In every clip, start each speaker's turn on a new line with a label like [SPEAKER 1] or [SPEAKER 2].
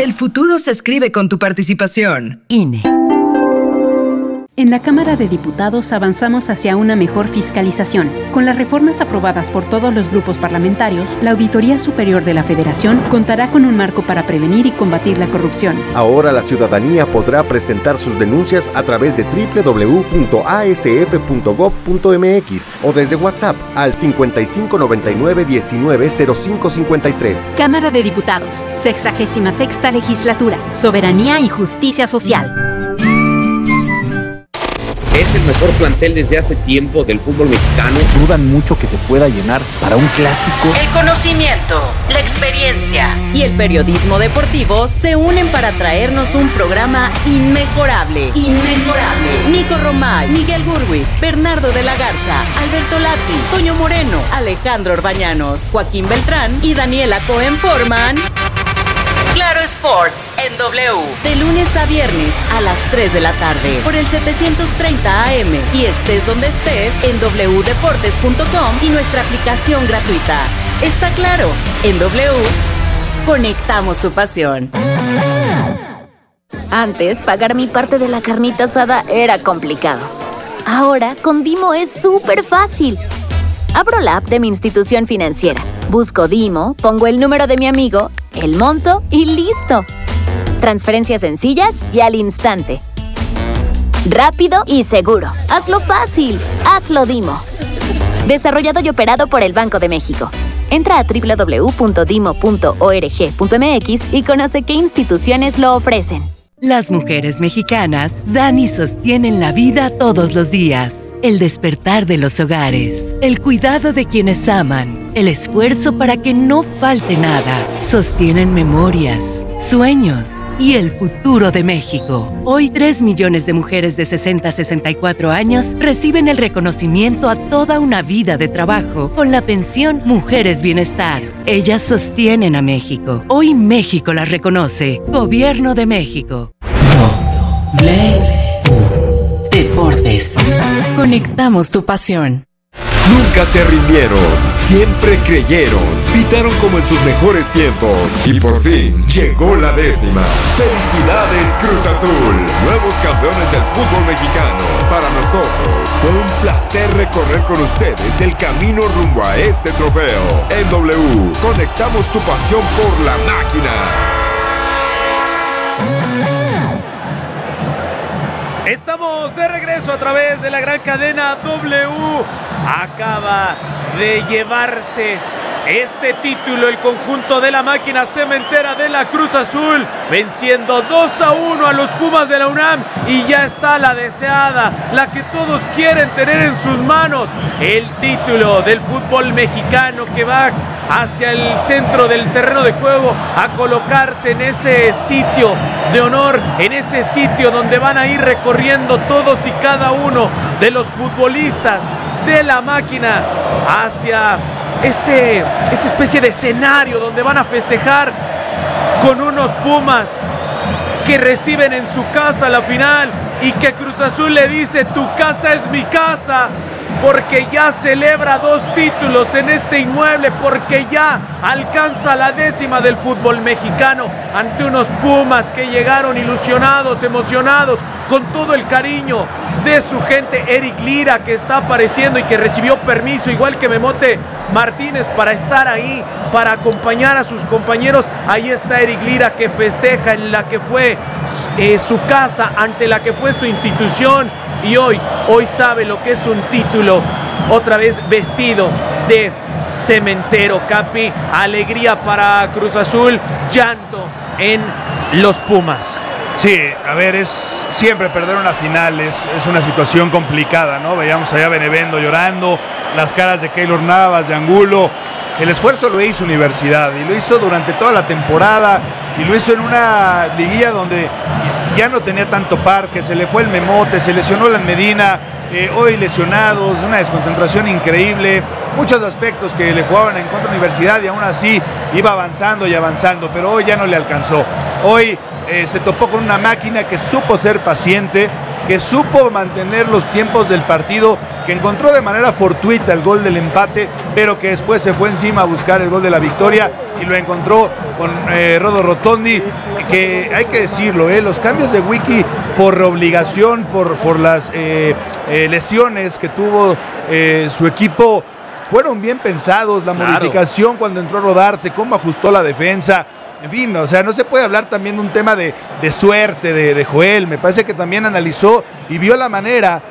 [SPEAKER 1] El futuro se escribe con tu participación.
[SPEAKER 2] INE.
[SPEAKER 3] En la Cámara de Diputados avanzamos hacia una mejor fiscalización. Con las reformas aprobadas por todos los grupos parlamentarios, la Auditoría Superior de la Federación contará con un marco para prevenir y combatir la corrupción.
[SPEAKER 4] Ahora la ciudadanía podrá presentar sus denuncias a través de www.asf.gov.mx o desde WhatsApp al 5599190553.
[SPEAKER 5] Cámara de Diputados, 66ª Legislatura, Soberanía y Justicia Social.
[SPEAKER 6] Es el mejor plantel desde hace tiempo del fútbol mexicano.
[SPEAKER 7] Dudan mucho que se pueda llenar para un clásico.
[SPEAKER 8] El conocimiento, la experiencia y el periodismo deportivo se unen para traernos un programa inmejorable. Nico Romay, Miguel Gurwitz, Bernardo de la Garza, Alberto Lati, Toño Moreno, Alejandro Orbañanos, Joaquín Beltrán y Daniela Cohen forman Claro Sports en W, de lunes a viernes a las 3 de la tarde, por el 730 AM, y estés donde estés en wdeportes.com y nuestra aplicación gratuita. Está claro, en W, conectamos tu pasión.
[SPEAKER 9] Antes, pagar mi parte de la carnita asada era complicado. Ahora, con Dimo es súper fácil. Abro la app de mi institución financiera, busco Dimo, pongo el número de mi amigo, el monto y ¡listo! Transferencias sencillas y al instante. Rápido y seguro. Hazlo fácil. Hazlo Dimo. Desarrollado y operado por el Banco de México. Entra a www.dimo.org.mx y conoce qué instituciones lo ofrecen.
[SPEAKER 2] Las mujeres mexicanas dan y sostienen la vida todos los días. El despertar de los hogares, el cuidado de quienes aman, el esfuerzo para que no falte nada. Sostienen memorias, sueños y el futuro de México. Hoy 3 millones de mujeres de 60 a 64 años reciben el reconocimiento a toda una vida de trabajo con la pensión Mujeres Bienestar. Ellas sostienen a México. Hoy México las reconoce. Gobierno de México. Deportes. Conectamos tu pasión.
[SPEAKER 10] Nunca se rindieron, siempre creyeron, pitaron como en sus mejores tiempos y por fin llegó la 10ª. ¡Felicidades Cruz Azul! Nuevos campeones del fútbol mexicano. Para nosotros fue un placer recorrer con ustedes el camino rumbo a este trofeo. En W, conectamos tu pasión por la máquina.
[SPEAKER 11] Estamos de regreso a través de la gran cadena W. Acaba de llevarse este título el conjunto de la máquina cementera de la Cruz Azul, venciendo 2-1 a los Pumas de la UNAM, y ya está la deseada, la que todos quieren tener en sus manos, el título del fútbol mexicano, que va hacia el centro del terreno de juego a colocarse en ese sitio de honor, en ese sitio donde van a ir recorriendo todos y cada uno de los futbolistas de la máquina hacia esta especie de escenario donde van a festejar con unos Pumas que reciben en su casa la final, y que Cruz Azul le dice: tu casa es mi casa, porque ya celebra 2 títulos en este inmueble, porque ya alcanza la 10ª del fútbol mexicano ante unos Pumas que llegaron ilusionados, emocionados, con todo el cariño de su gente. Eric Lira, que está apareciendo y que recibió permiso, igual que Memote Martínez, para estar ahí, para acompañar a sus compañeros. Ahí está Eric Lira, que festeja en la que fue su casa, ante la que fue su institución, y hoy sabe lo que es un título, otra vez vestido de cementero. Capi, alegría para Cruz Azul, llanto en los Pumas.
[SPEAKER 12] Sí, a ver, es siempre perder una final, es una situación complicada, ¿no? Veíamos allá a Benevendo llorando, las caras de Keylor Navas, de Angulo. El esfuerzo lo hizo Universidad, y lo hizo durante toda la temporada, y lo hizo en una liguilla donde ya no tenía tanto parque, se le fue el Memote, se lesionó la Medina, hoy lesionados, una desconcentración increíble, muchos aspectos que le jugaban en contra de Universidad, y aún así iba avanzando y avanzando, pero hoy ya no le alcanzó. Hoy se topó con una máquina que supo ser paciente, que supo mantener los tiempos del partido, que encontró de manera fortuita el gol del empate, pero que después se fue encima a buscar el gol de la victoria y lo encontró con Rodo Rotondi, que hay que decirlo, los cambios de Wiki por obligación, por las lesiones que tuvo su equipo, fueron bien pensados. La modificación cuando entró Rodarte, cómo ajustó la defensa. En fin, o sea, no se puede hablar también de un tema de suerte de Joel. Me parece que también analizó y vio la manera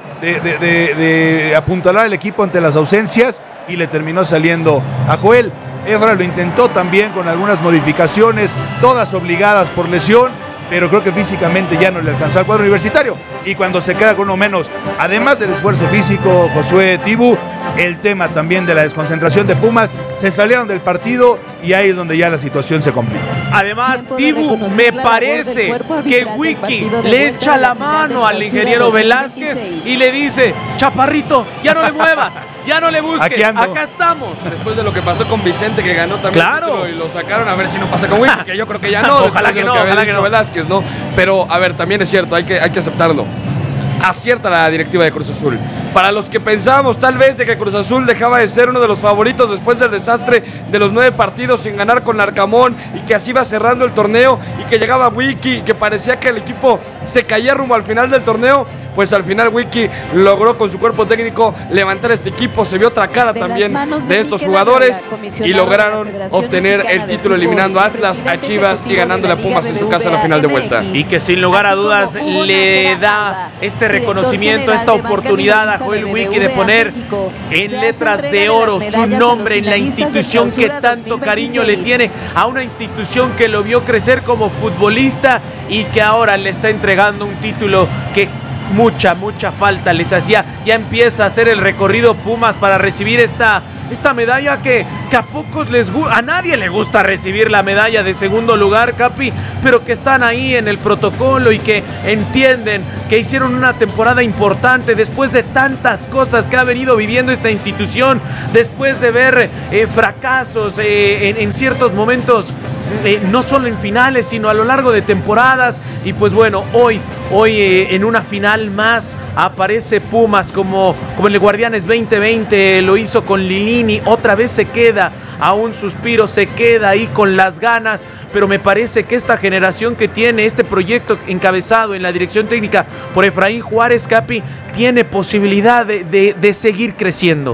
[SPEAKER 12] de apuntalar el equipo ante las ausencias y le terminó saliendo a Joel. Efra lo intentó también con algunas modificaciones, todas obligadas por lesión, pero creo que físicamente ya no le alcanzó al cuadro universitario. Y cuando se queda con uno menos, además del esfuerzo físico, Josué Tibu, el tema también de la desconcentración de Pumas, se salieron del partido y ahí es donde ya la situación se complica.
[SPEAKER 11] Además, Tibu, me parece que Wiki le echa la mano al ingeniero Velázquez y le dice: Chaparrito, ya no le muevas, ya no le busques, acá estamos.
[SPEAKER 13] Después de lo que pasó con Vicente, que ganó también el título y lo sacaron, a ver si no pasa con Wiki, que yo creo que ya no.
[SPEAKER 11] Ojalá que no, ojalá que no.
[SPEAKER 13] Velázquez, ¿no? Pero, a ver, también es cierto, hay que aceptarlo. Acierta la directiva de Cruz Azul. Para los que pensábamos tal vez de que Cruz Azul dejaba de ser uno de los favoritos después del desastre de los 9 partidos sin ganar con Larcamón y que así iba cerrando el torneo y que llegaba Wiki, que parecía que el equipo se caía rumbo al final del torneo, pues al final Wiki logró con su cuerpo técnico levantar este equipo. Se vio otra cara también de estos jugadores y lograron obtener el título eliminando a Atlas, a Chivas y ganándole a Pumas en su casa en la final de vuelta.
[SPEAKER 11] Y que sin lugar a dudas le da este reconocimiento, esta oportunidad a Joel Wiki de poner en letras de oro su nombre en la institución que tanto cariño le tiene, a una institución que lo vio crecer como futbolista y que ahora le está entregando un título que mucha falta les hacía. Ya empieza a hacer el recorrido Pumas para recibir esta medalla que a pocos a nadie le gusta recibir la medalla de segundo lugar, Capi, pero que están ahí en el protocolo y que entienden que hicieron una temporada importante después de tantas cosas que ha venido viviendo esta institución, después de ver fracasos en ciertos momentos, no solo en finales, sino a lo largo de temporadas. Y pues bueno, hoy en una final más aparece Pumas como en el Guardianes 2020 lo hizo con Lilini. Otra vez se queda a un suspiro, se queda ahí con las ganas, pero me parece que esta generación que tiene este proyecto encabezado en la dirección técnica por Efraín Juárez, Capi, tiene posibilidad de seguir creciendo.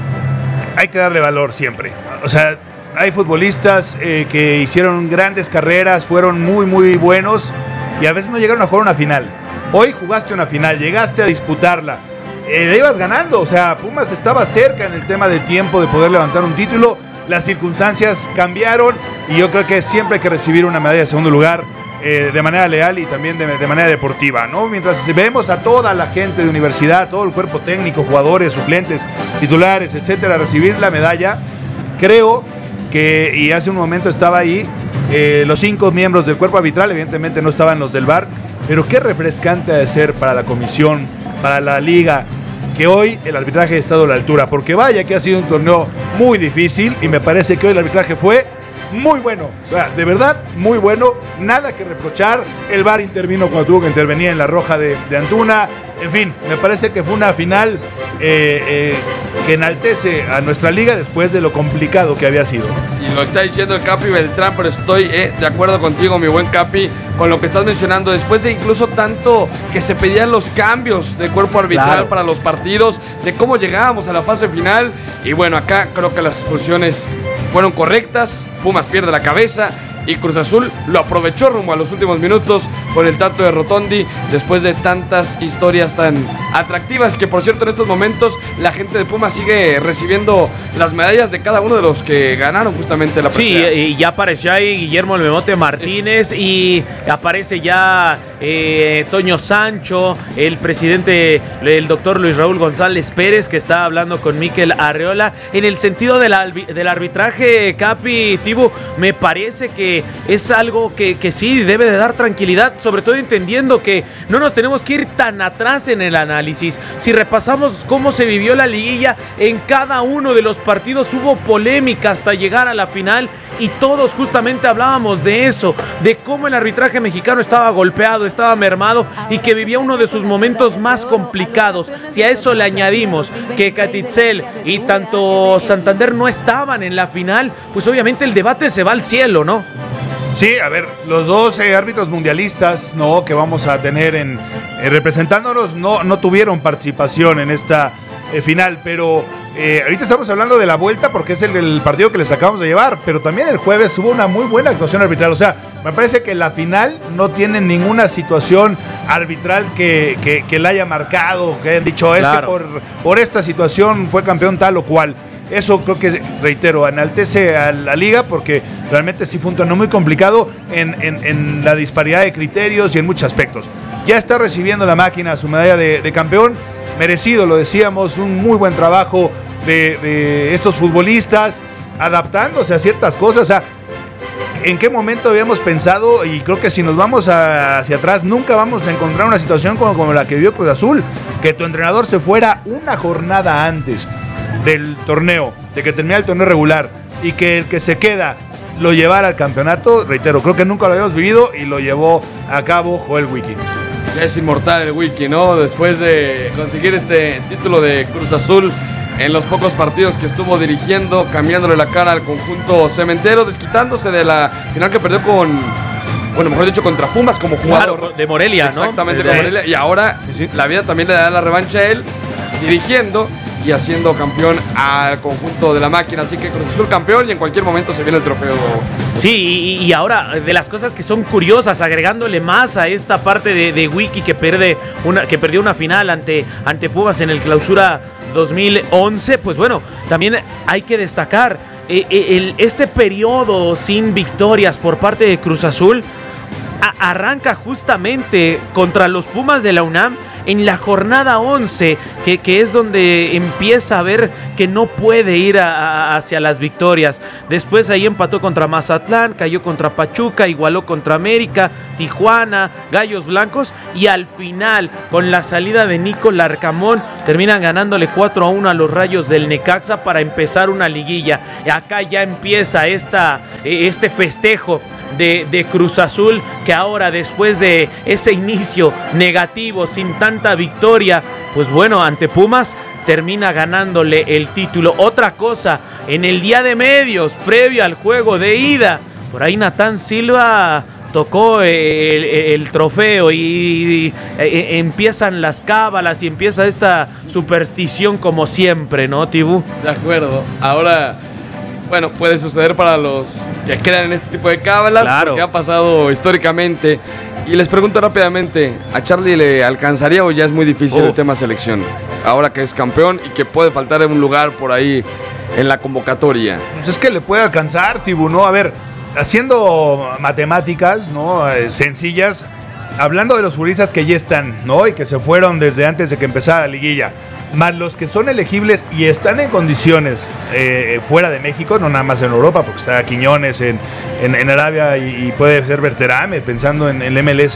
[SPEAKER 12] Hay que darle valor siempre. O sea, hay futbolistas que hicieron grandes carreras, fueron muy buenos y a veces no llegaron a jugar una final. Hoy jugaste una final, llegaste a disputarla, le ibas ganando. O sea, Pumas estaba cerca en el tema del tiempo de poder levantar un título. Las circunstancias cambiaron y yo creo que siempre hay que recibir una medalla de segundo lugar de manera leal y también de manera deportiva, ¿no? Mientras vemos a toda la gente de universidad, todo el cuerpo técnico, jugadores, suplentes, titulares, etcétera, recibir la medalla, creo que, y hace un momento estaba ahí, los 5 miembros del cuerpo arbitral, evidentemente no estaban los del VAR, pero qué refrescante ha de ser para la comisión, para la liga, que hoy el arbitraje ha estado a la altura, porque vaya que ha sido un torneo muy difícil y me parece que hoy el arbitraje fue muy bueno, o sea, de verdad muy bueno, nada que reprochar. El VAR intervino cuando tuvo que intervenir en la roja de Antuna. En fin, me parece que fue una final que enaltece a nuestra liga después de lo complicado que había sido.
[SPEAKER 13] Y lo está diciendo el Capi Beltrán, pero estoy de acuerdo contigo, mi buen Capi, con lo que estás mencionando. Después de incluso tanto que se pedían los cambios de cuerpo arbitral para los partidos, de cómo llegábamos a la fase final. Y bueno, acá creo que las expulsiones fueron correctas. Pumas pierde la cabeza y Cruz Azul lo aprovechó rumbo a los últimos minutos con el tanto de Rotondi, después de tantas historias tan atractivas, que por cierto en estos momentos la gente de Pumas sigue recibiendo las medallas de cada uno de los que ganaron justamente la presea.
[SPEAKER 11] Sí, y ya apareció ahí Guillermo El Memote Martínez y aparece ya Toño Sancho, el presidente, el doctor Luis Raúl González Pérez, que está hablando con Mikel Arreola en el sentido del arbitraje. Capi, Tibu, me parece que es algo que sí debe de dar tranquilidad, sobre todo entendiendo que no nos tenemos que ir tan atrás en el análisis. análisis. Si repasamos cómo se vivió la liguilla, en cada uno de los partidos hubo polémica hasta llegar a la final, y todos justamente hablábamos de eso, de cómo el arbitraje mexicano estaba golpeado, estaba mermado y que vivía uno de sus momentos más complicados. Si a eso le añadimos que Catitzel y tanto Santander no estaban en la final, pues obviamente el debate se va al cielo, ¿no?
[SPEAKER 12] Sí, a ver, los dos árbitros mundialistas, ¿no?, que vamos a tener representándonos, no tuvieron participación en esta final, pero ahorita estamos hablando de la vuelta porque es el partido que les acabamos de llevar, pero también el jueves hubo una muy buena actuación arbitral. O sea, me parece que la final no tiene ninguna situación arbitral que la haya marcado, que hayan dicho, claro, es que por esta situación fue campeón tal o cual. Eso creo que, reitero, enaltece a la liga porque realmente sí fue un torneo muy complicado en la disparidad de criterios y en muchos aspectos. Ya está recibiendo la máquina su medalla de campeón, merecido, lo decíamos, un muy buen trabajo de estos futbolistas, adaptándose a ciertas cosas. O sea, ¿en qué momento habíamos pensado? Y creo que si nos vamos hacia atrás, nunca vamos a encontrar una situación como la que vivió Cruz Azul, que tu entrenador se fuera una jornada antes del torneo, de que termine el torneo regular, y que el que se queda lo llevara al campeonato. Reitero, creo que nunca lo habíamos vivido y lo llevó a cabo Joel Wiki.
[SPEAKER 13] Ya es inmortal el Wiki, ¿no? Después de conseguir este título de Cruz Azul en los pocos partidos que estuvo dirigiendo, cambiándole la cara al conjunto cementero, desquitándose de la final que perdió mejor dicho, contra Pumas como jugador.
[SPEAKER 11] Claro, de Morelia, ¿no?
[SPEAKER 13] Exactamente, con Morelia. Y ahora la vida también le da la revancha a él, dirigiendo y haciendo campeón al conjunto de la máquina. Así que Cruz Azul campeón, y en cualquier momento se viene el trofeo.
[SPEAKER 11] Sí, y ahora de las cosas que son curiosas, agregándole más a esta parte de Wiki que perdió una final ante Pumas en el Clausura 2011, pues bueno, también hay que destacar este periodo sin victorias por parte de Cruz Azul. Arranca justamente contra los Pumas de la UNAM en la jornada 11, que es donde empieza a ver que no puede ir hacia las victorias. Después ahí empató contra Mazatlán, cayó contra Pachuca, igualó contra América, Tijuana, Gallos Blancos, y al final, con la salida de Nico Larcamón, terminan ganándole 4-1 a los Rayos del Necaxa para empezar una liguilla. Acá ya empieza este festejo de Cruz Azul, que ahora, después de ese inicio negativo, sin tanta victoria, pues bueno, ante Pumas termina ganándole el título. Otra cosa, en el día de medios, previo al juego de ida, por ahí Natán Silva tocó el trofeo y empiezan las cábalas y empieza esta superstición como siempre, ¿no, Tibú?
[SPEAKER 13] De acuerdo. Ahora, bueno, puede suceder para los que crean en este tipo de cábalas, claro, porque ha pasado históricamente. Y les pregunto rápidamente, ¿a Charlie le alcanzaría o ya es muy difícil el tema selección? Ahora que es campeón y que puede faltar un lugar por ahí en la convocatoria.
[SPEAKER 12] Pues es que le puede alcanzar, Tibu, ¿no? A ver, haciendo matemáticas, ¿no?, sencillas, hablando de los futbolistas que ya están, ¿no?, y que se fueron desde antes de que empezara la liguilla, más los que son elegibles y están en condiciones fuera de México, no nada más en Europa, porque está Quiñones en Arabia y puede ser Berterame pensando en el MLS,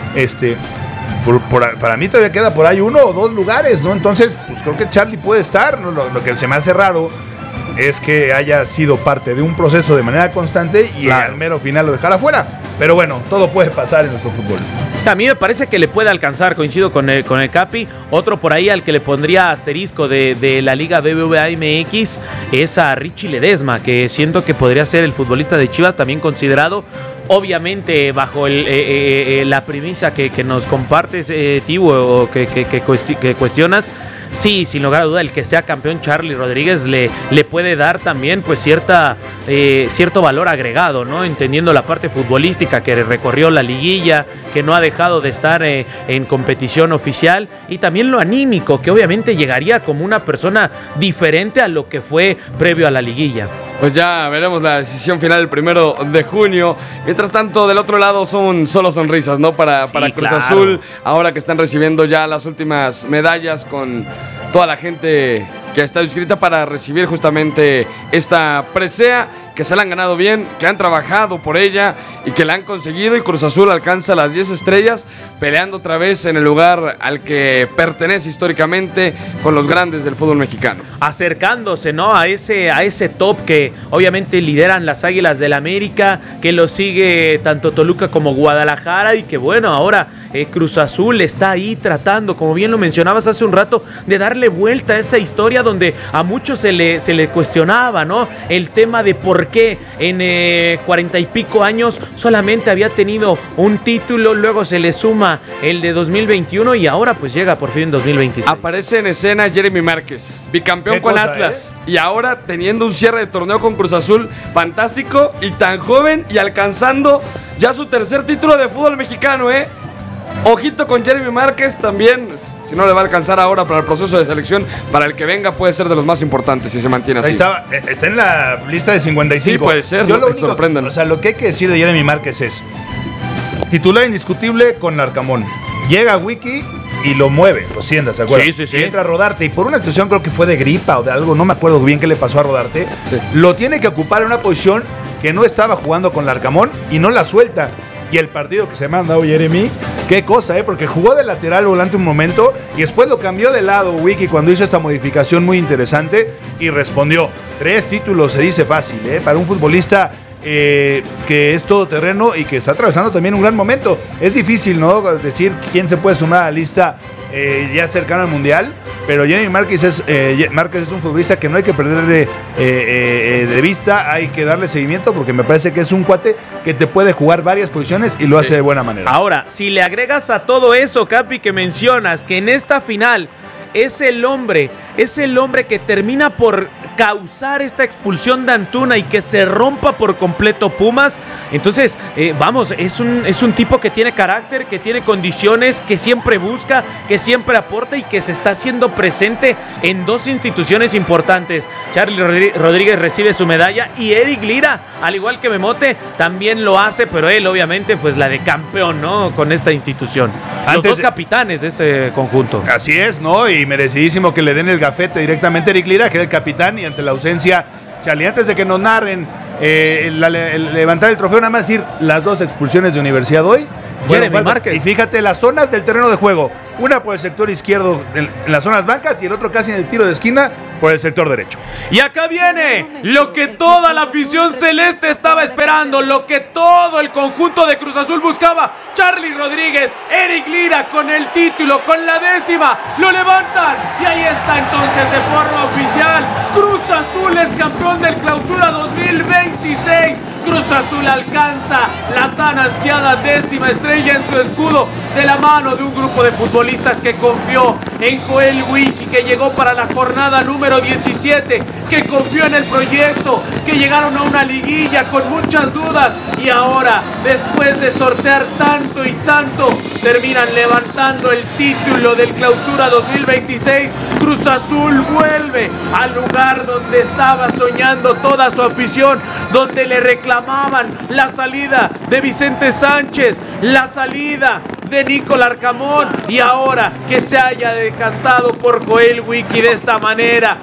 [SPEAKER 12] para mí todavía queda por ahí 1 o 2 lugares, ¿no? Entonces, pues creo que Charlie puede estar, ¿no? Lo que se me hace raro es que haya sido parte de un proceso de manera constante y al mero final lo dejara fuera. Pero bueno, todo puede pasar en nuestro fútbol.
[SPEAKER 11] A mí me parece que le puede alcanzar, coincido con el Capi. Otro por ahí al que le pondría asterisco de la Liga BBVA MX es a Richie Ledesma, que siento que podría ser el futbolista de Chivas también considerado, obviamente bajo la premisa que nos compartes, Tibu, o que cuestionas. Sí, sin lugar a duda, el que sea campeón Charlie Rodríguez le puede dar también pues cierto valor agregado, ¿no? Entendiendo la parte futbolística, que recorrió la liguilla, que no ha dejado de estar en competición oficial, y también lo anímico, que obviamente llegaría como una persona diferente a lo que fue previo a la liguilla.
[SPEAKER 13] Pues ya veremos la decisión final el 1 de junio. Mientras tanto, del otro lado son solo sonrisas, ¿no? Para Cruz Azul, ahora que están recibiendo ya las últimas medallas con toda la gente que está inscrita para recibir justamente esta presea. que se la han ganado bien, que han trabajado por ella y que la han conseguido, y Cruz Azul alcanza las 10 estrellas, peleando otra vez en el lugar al que pertenece históricamente con los grandes del fútbol mexicano.
[SPEAKER 11] Acercándose, ¿no? A ese top que obviamente lideran las Águilas del América, que lo sigue tanto Toluca como Guadalajara, y que bueno, ahora Cruz Azul está ahí tratando, como bien lo mencionabas hace un rato, de darle vuelta a esa historia donde a muchos se le cuestionaba, ¿no? El tema de por qué en 40 y pico años solamente había tenido un título, luego se le suma el de 2021 y ahora pues llega por fin en 2026.
[SPEAKER 13] Aparece en escena Jeremy Márquez, bicampeón con Atlas, y ahora teniendo un cierre de torneo con Cruz Azul fantástico, y tan joven y alcanzando ya su tercer título de fútbol mexicano, Ojito con Jeremy Márquez también, si no le va a alcanzar ahora para el proceso de selección, para el que venga puede ser de los más importantes si se mantiene así.
[SPEAKER 12] Está en la lista de 55.
[SPEAKER 13] Sí, puede ser,
[SPEAKER 12] Yo lo único,
[SPEAKER 13] sorprenden.
[SPEAKER 12] O sea, lo que hay que decir de Jeremy Márquez es titular indiscutible con Larcamón. Llega Wiki y lo mueve, lo sienta, ¿se acuerdan?
[SPEAKER 11] Sí.
[SPEAKER 12] Y entra a Rodarte, y por una situación creo que fue de gripa o de algo, no me acuerdo bien qué le pasó a Rodarte, lo tiene que ocupar en una posición que no estaba jugando con Larcamón y no la suelta. Y el partido que se manda hoy Jeremy, qué cosa, porque jugó de lateral volante un momento y después lo cambió de lado Wiki cuando hizo esta modificación muy interesante y respondió. 3 títulos se dice fácil, para un futbolista que es todoterreno y que está atravesando también un gran momento. Es difícil, ¿no?, decir quién se puede sumar a la lista ya cercano al Mundial, pero Jeremy Márquez es un futbolista que no hay que perderle de vista, hay que darle seguimiento porque me parece que es un cuate que te puede jugar varias posiciones y lo hace de buena manera.
[SPEAKER 11] Ahora, si le agregas a todo eso, Capi, que mencionas, que en esta final es el hombre que termina por causar esta expulsión de Antuna y que se rompa por completo Pumas, entonces es un tipo que tiene carácter, que tiene condiciones, que siempre busca, que siempre aporta y que se está haciendo presente en 2 instituciones importantes. Charly Rodríguez recibe su medalla y Eric Lira, al igual que Memote, también lo hace, pero él obviamente pues la de campeón, ¿no?, con esta institución. Los 2 capitanes de este conjunto.
[SPEAKER 12] Así es, ¿no? Y merecidísimo que le den el gafete directamente a Eric Lira, que era el capitán, y ante la ausencia, Charly, antes de que nos narren el levantar el trofeo, nada más decir las 2 expulsiones de Universidad hoy.
[SPEAKER 11] Jeremy Márquez.
[SPEAKER 12] Y fíjate las zonas del terreno de juego, una por el sector izquierdo en las zonas blancas y el otro casi en el tiro de esquina por el sector derecho.
[SPEAKER 11] Y acá viene lo que toda la afición celeste estaba esperando, lo que todo el conjunto de Cruz Azul buscaba. Charly Rodríguez, Eric Lira con el título, con la 10ª, lo levantan y ahí está entonces de forma oficial. Cruz Azul es campeón del Clausura 2026. Cruz Azul alcanza la tan ansiada 10ª estrella en su escudo de la mano de un grupo de futbolistas que confió en Joel Wiki, que llegó para la jornada número 17, que confió en el proyecto, que llegaron a una liguilla con muchas dudas y ahora, después de sortear tanto y tanto, terminan levantando el título del Clausura 2026. Cruz Azul vuelve al lugar donde estaba soñando toda su afición, donde le reclamaban la salida de Vicente Sánchez, la salida de Nicolás Larcamón, y ahora que se haya decantado por Joel Wiki de esta manera,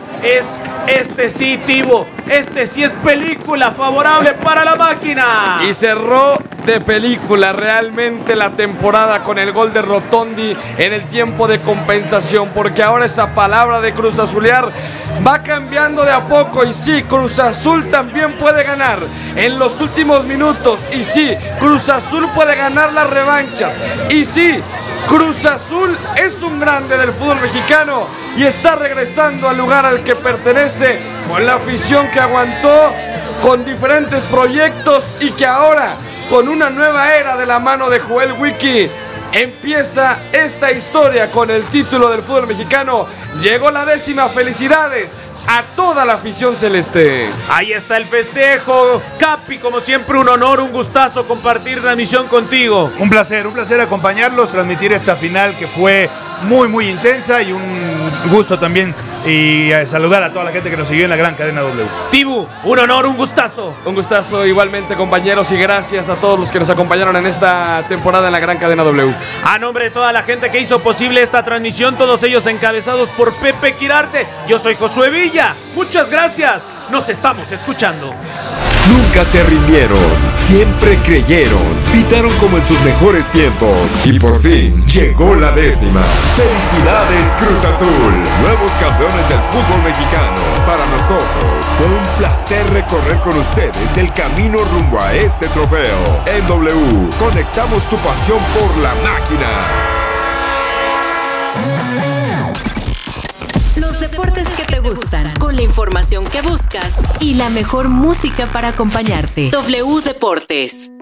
[SPEAKER 11] este sí, Tibo, este sí es película favorable para la máquina.
[SPEAKER 13] Y cerró de película realmente la temporada con el gol de Rotondi en el tiempo de compensación, porque ahora esa palabra de Cruz Azulear va cambiando de a poco. Y sí, Cruz Azul también puede ganar en los últimos minutos. Y sí, Cruz Azul puede ganar las revanchas. Y sí, Cruz Azul es un grande del fútbol mexicano y está regresando al lugar al que pertenece, con la afición que aguantó, con diferentes proyectos, y que ahora, con una nueva era de la mano de Joel Wiki, empieza esta historia con el título del fútbol mexicano. Llegó la 10ª, felicidades a toda la afición celeste.
[SPEAKER 11] Ahí está el festejo. Capi, como siempre, un honor, un gustazo compartir transmisión contigo.
[SPEAKER 12] Un placer acompañarlos, transmitir esta final que fue muy, muy intensa, y un gusto también y saludar a toda la gente que nos siguió en la gran cadena W.
[SPEAKER 11] Tibu, un honor, un gustazo.
[SPEAKER 13] Un gustazo igualmente, compañeros, y gracias a todos los que nos acompañaron en esta temporada en la gran cadena W.
[SPEAKER 11] A nombre de toda la gente que hizo posible esta transmisión, todos ellos encabezados por Pepe Quirarte, yo soy Josué Villa. Muchas gracias, nos estamos escuchando.
[SPEAKER 10] Nunca se rindieron, siempre creyeron, pitaron como en sus mejores tiempos y por fin llegó la 10ª. ¡Felicidades, Cruz Azul! Nuevos campeones del fútbol mexicano. Para nosotros fue un placer recorrer con ustedes el camino rumbo a este trofeo. En W, conectamos tu pasión por la máquina.
[SPEAKER 8] Los deportes que te gustan, con la información que buscas y la mejor música para acompañarte. W Deportes.